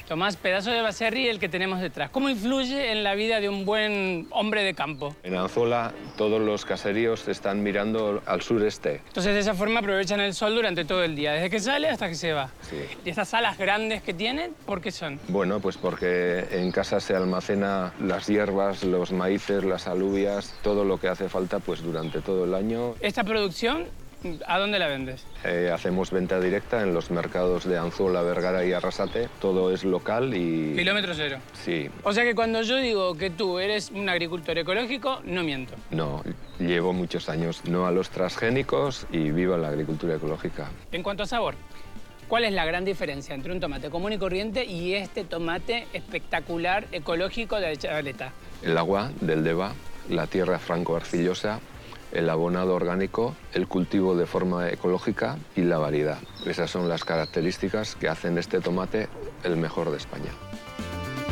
Tomás, pedazo de baserri el que tenemos detrás. ¿Cómo influye en la vida de un buen hombre de campo? En Anzola todos los caseríos están mirando al sureste. Entonces, de esa forma aprovechan el sol durante todo el día, desde que sale hasta que se va. Sí. ¿Y estas salas grandes que tienen, por qué son? Bueno, pues porque en casa se almacena las hierbas, los maíces, las alubias, todo lo que hace falta pues durante todo el año. ¿Esta producción, a dónde la vendes? Hacemos venta directa en los mercados de Anzola, Vergara y Arrasate. Todo es local y... Kilómetro cero. Sí. O sea que cuando yo digo que tú eres un agricultor ecológico, no miento. No, llevo muchos años no a los transgénicos y vivo en la agricultura ecológica. En cuanto a sabor, ¿cuál es la gran diferencia entre un tomate común y corriente y este tomate espectacular ecológico de Chavaleta? El agua del Deva, la tierra franco-arcillosa, el abonado orgánico, el cultivo de forma ecológica y la variedad. Esas son las características que hacen este tomate el mejor de España.